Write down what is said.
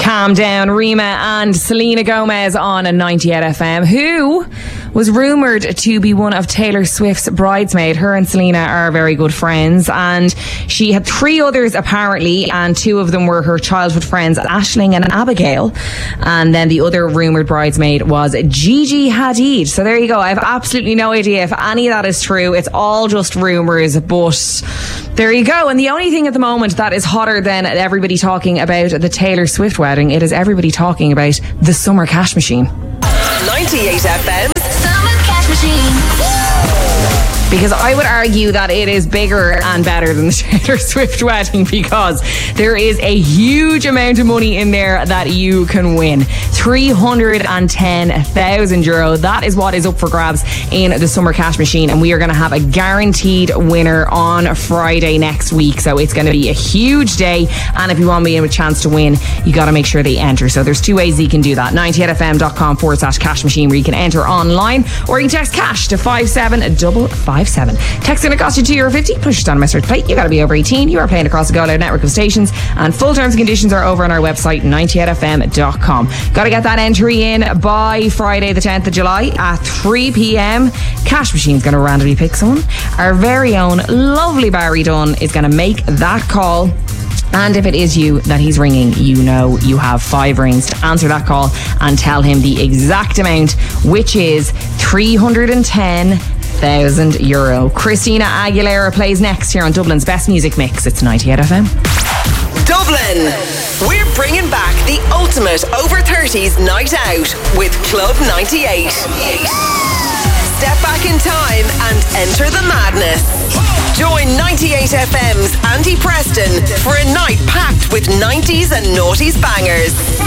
Calm Down, Rima and Selena Gomez on a 98 FM, who was rumoured to be one of Taylor Swift's bridesmaid. Her and Selena are very good friends, and she had 3 others apparently, and 2 of them were her childhood friends, Aisling and Abigail, and then the other rumoured bridesmaid was Gigi Hadid. So there you go. I have absolutely no idea if any of that is true. It's all just rumours, but there you go. And the only thing at the moment that is hotter than everybody talking about the Taylor Swift wedding, it is everybody talking about the Summer Cash Machine. 98 FM Summer Cash Machine. Because I would argue that it is bigger and better than the Taylor Swift wedding, because there is a huge amount of money in there that you can win. €310,000. That is what is up for grabs in the Summer Cash Machine, and we are going to have a guaranteed winner on Friday next week. So it's going to be a huge day, and if you want to be in a chance to win, you got to make sure they enter. So there's 2 ways you can do that. 98fm.com/cash machine, where you can enter online, or you can text cash to 57557. Text going to cost you €2.50. Push it on a message plate. You got to be over 18. You are playing across the Go Loud network of stations, and full terms and conditions are over on our website 98fm.com. Got to get that entry in by Friday the 10th of July at 3 p.m. Cash Machine's going to randomly pick someone. Our very own lovely Barry Dunn is going to make that call. And if it is you that he's ringing, you know you have 5 rings to answer that call and tell him the exact amount, which is €310,000. Christina Aguilera plays next here on Dublin's best music mix. It's 98 FM. Dublin, we're bringing back the ultimate over 30s night out with Club 98. Step back in time and enter the madness. Join 98 FM's Andy Preston for a night packed with 90s and noughties bangers.